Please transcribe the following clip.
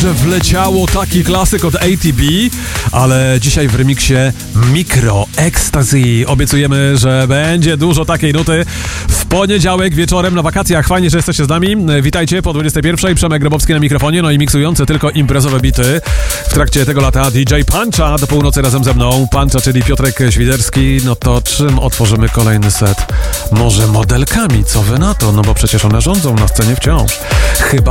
że wleciało taki klasyk od ATB, ale dzisiaj w remiksie Micro Ecstasy. Obiecujemy, że będzie dużo takiej nuty w poniedziałek wieczorem na wakacjach. Fajnie, że jesteście z nami. Witajcie po 21. Przemek Grabowski na mikrofonie, no i miksujący tylko imprezowe bity w trakcie tego lata DJ Puncha do północy razem ze mną. Puncha, czyli Piotrek Świderski. No to czym otworzymy kolejny set? Może modelkami, co wy na to? No bo przecież one rządzą na scenie wciąż. Chyba